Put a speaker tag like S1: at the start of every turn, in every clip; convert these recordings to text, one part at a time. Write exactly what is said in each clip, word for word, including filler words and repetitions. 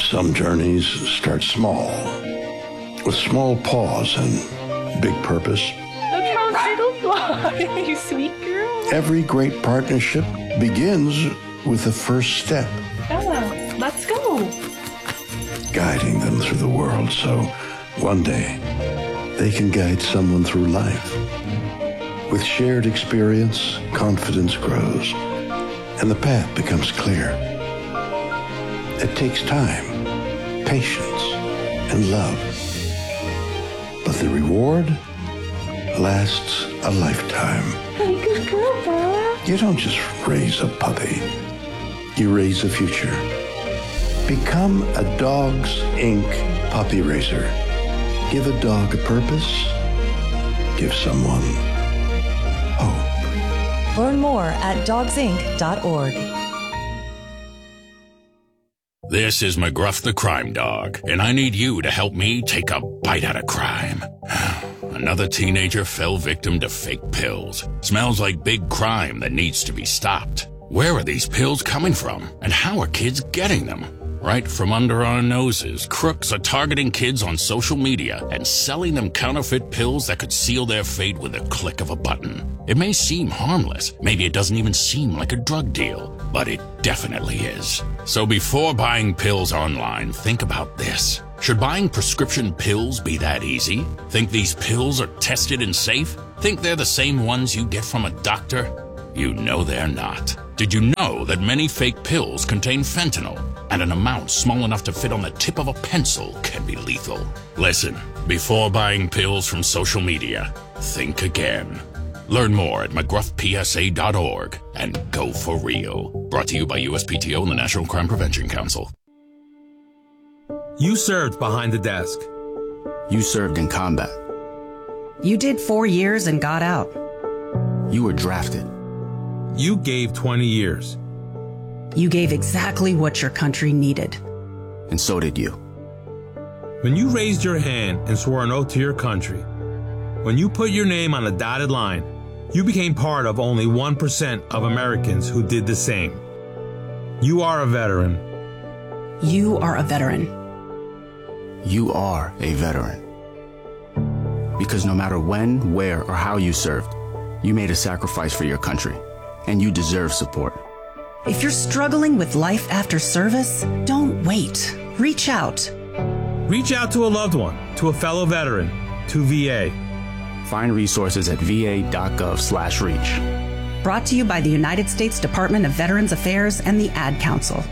S1: Some journeys start small, with small pause and big purpose.
S2: Look how little fly, you sweet girl.
S1: Every great partnership begins with the first step.
S2: Bella, let's go.
S1: Guiding them through the world so one day they can guide someone through life. With shared experience, confidence grows, and the path becomes clear. It takes time, patience, and love. But the reward lasts a lifetime.
S2: Hey, good girl, Bella.
S1: You don't just raise a puppy. You raise a future. Become a Dogs Incorporated puppy raiser. Give a dog a purpose. Give someone hope.
S3: Learn more at dogs inc dot org.
S4: This is McGruff the Crime Dog, and I need you to help me take a bite out of crime. Another teenager fell victim to fake pills. Smells like big crime that needs to be stopped. Where are these pills coming from, and how are kids getting them? Right from under our noses, crooks are targeting kids on social media and selling them counterfeit pills that could seal their fate with a click of a button. It may seem harmless, maybe it doesn't even seem like a drug deal, but it definitely is. So before buying pills online, think about this. Should buying prescription pills be that easy? Think these pills are tested and safe? Think they're the same ones you get from a doctor? You know they're not. Did you know that many fake pills contain fentanyl? And an amount small enough to fit on the tip of a pencil can be lethal. Listen, before buying pills from social media, think again. Learn more at mcgruff p s a dot org and go for real. Brought to you by U S P T O and the National Crime Prevention Council.
S5: You served behind the desk.
S6: You served in combat.
S7: You did four years and got out.
S6: You were drafted.
S5: You gave twenty years.
S7: You gave exactly what your country needed.
S6: And so did you.
S5: When you raised your hand and swore an oath to your country, when you put your name on a dotted line, you became part of only one percent of Americans who did the same. You are a veteran.
S7: You are a veteran.
S6: You are a veteran. Because no matter when, where, or how you served, you made a sacrifice for your country, and you deserve support.
S7: If you're struggling with life after service, don't wait. Reach out.
S5: Reach out to a loved one, to a fellow veteran, to V A.
S6: Find resources at v a dot gov slash reach.
S7: Brought to you by the United States Department of Veterans Affairs and the Ad Council.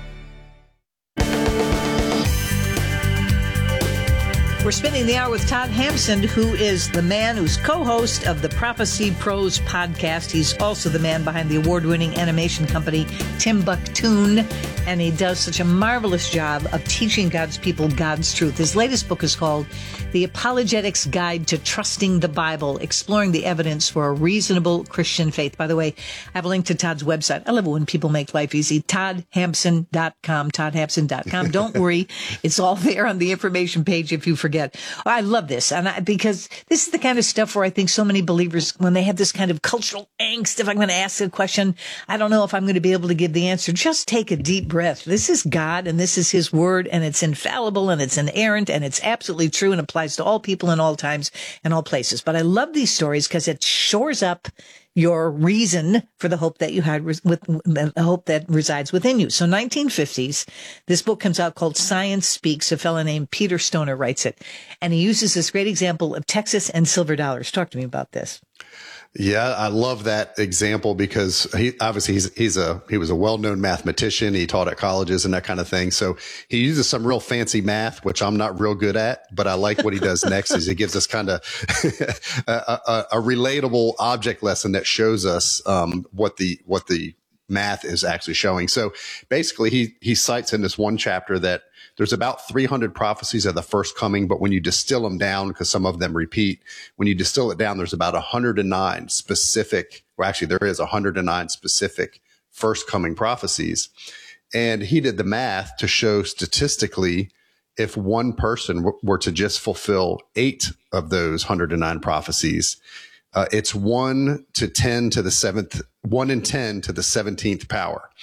S8: We're spending the hour with Todd Hampson, who is the man who's co-host of the Prophecy Pros podcast. He's also the man behind the award-winning animation company Timbuktoon, and he does such a marvelous job of teaching God's people God's truth. His latest book is called The Apologetics Guide to Trusting the Bible, exploring the evidence for a reasonable Christian faith. By the way, I have a link to Todd's website. I love it when people make life easy. todd hampson dot com, todd hampson dot com. Don't worry. It's all there on the information page if you forget. Oh, I love this. And I, because this is the kind of stuff where I think so many believers, when they have this kind of cultural angst, if I'm going to ask a question, I don't know if I'm going to be able to give the answer. Just take a deep breath. This is God and this is his word, and it's infallible and it's inerrant and it's absolutely true and applies to all people in all times and all places. But I love these stories because it shores up your reason for the hope that you had with the hope that resides within you. So nineteen fifties, this book comes out called Science Speaks. A fellow named Peter Stoner writes it, and he uses this great example of Texas and silver dollars. Talk to me about this.
S9: Yeah, I love that example because he obviously he's he's a he was a well-known mathematician. He taught at colleges and that kind of thing. So he uses some real fancy math, which I'm not real good at, but I like what he does next is he gives us kind of a, a, a relatable object lesson that shows us um, what the what the math is actually showing. So basically, he he cites in this one chapter that there's about three hundred prophecies of the first coming, but when you distill them down, because some of them repeat, when you distill it down, there's about one hundred nine specific, or actually there is one hundred nine specific first coming prophecies. And he did the math to show statistically, if one person w- were to just fulfill eight of those one hundred nine prophecies, uh, it's one to ten to the seventh, one in ten to the seventeenth power.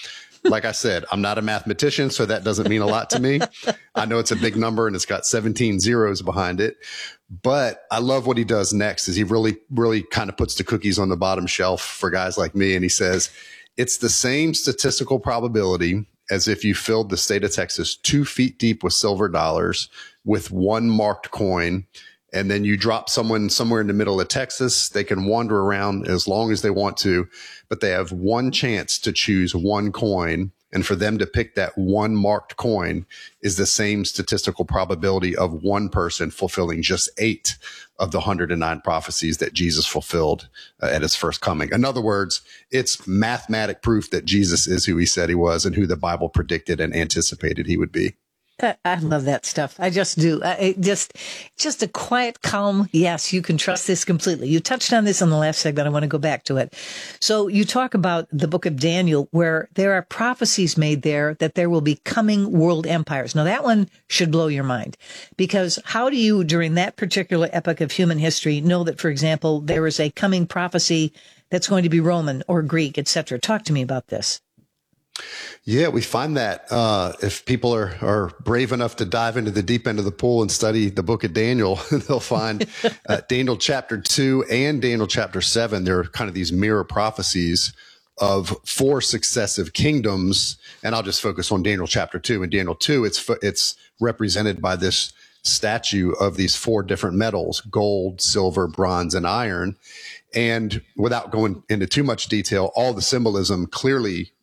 S9: like I said, I'm not a mathematician, so that doesn't mean a lot to me. I know it's a big number and it's got seventeen zeros behind it. But I love what he does next is he really, really kind of puts the cookies on the bottom shelf for guys like me. And he says, it's the same statistical probability as if you filled the state of Texas two feet deep with silver dollars with one marked coin. And then you drop someone somewhere in the middle of Texas. They can wander around as long as they want to, but they have one chance to choose one coin. And for them to pick that one marked coin is the same statistical probability of one person fulfilling just eight of the one hundred nine prophecies that Jesus fulfilled uh, at his first coming. In other words, it's mathematic proof that Jesus is who he said he was and who the Bible predicted and anticipated he would be.
S8: I love that stuff. I just do. I just, just a quiet, calm. Yes, you can trust this completely. You touched on this in the last segment. I want to go back to it. So you talk about the book of Daniel, where there are prophecies made there that there will be coming world empires. Now that one should blow your mind, because how do you, during that particular epoch of human history, know that, for example, there is a coming prophecy that's going to be Roman or Greek, et cetera? Talk to me about this.
S9: Yeah, we find that uh, if people are, are brave enough to dive into the deep end of the pool and study the book of Daniel, they'll find uh, Daniel chapter two and Daniel chapter seven. They're kind of these mirror prophecies of four successive kingdoms. And I'll just focus on Daniel chapter two. In Daniel two, it's it's represented by this statue of these four different metals: gold, silver, bronze, and iron. And without going into too much detail, all the symbolism clearly